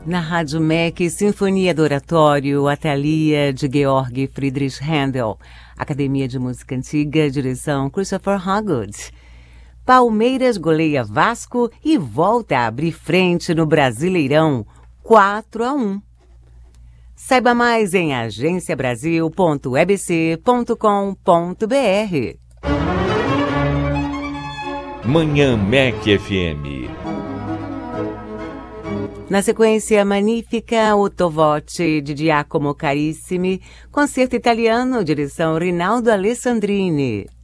Na Rádio MEC, Sinfonia do Oratório, Athalia de Georg Friedrich Händel. Academia de Música Antiga, direção Christopher Hogwood. Palmeiras goleia Vasco e volta a abrir frente no Brasileirão, 4-1. Saiba mais em agenciabrasil.ebc.com.br. Manhã MEC FM. Na sequência, Magnifica Otto Voce, de Giacomo Carissimi, concerto italiano, direção Rinaldo Alessandrini.